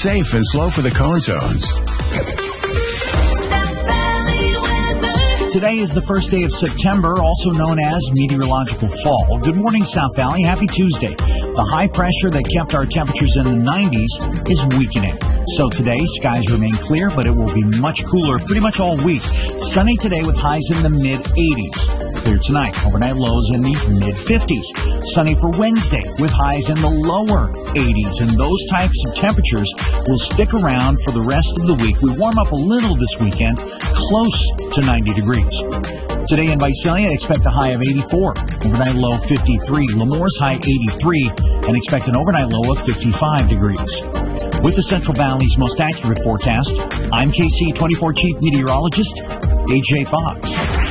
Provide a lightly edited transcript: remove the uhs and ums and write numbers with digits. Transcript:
safe and slow for the cone zones. Today is the first day of September, also known as meteorological fall. Good morning, South Valley. Happy Tuesday. The high pressure that kept our temperatures in the 90s is weakening. So today, skies remain clear, but it will be much cooler pretty much all week. Sunny today with highs in the mid-80s. Clear tonight. Overnight lows in the mid-50s. Sunny for Wednesday with highs in the lower 80s. And those types of temperatures will stick around for the rest of the week. We warm up a little this weekend, close to 90 degrees. Today in Visalia, expect a high of 84. Overnight low 53. Lemore's high 83. And expect an overnight low of 55 degrees. With the Central Valley's most accurate forecast, I'm KC24 Chief Meteorologist, A.J. Fox.